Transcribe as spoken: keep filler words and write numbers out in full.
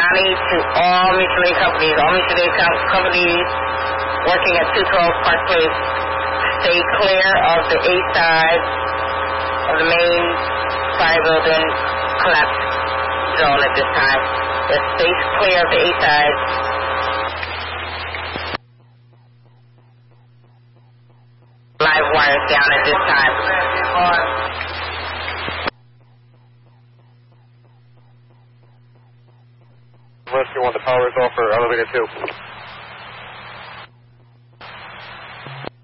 County to all mutual aid companies. All mutual aid com- companies working at two twelve Park Place, stay clear of the A side of the main fire building collapse zone at this time. Just stay clear of the A side. Live wires down at this time. Rescue one, the power is off for elevator two.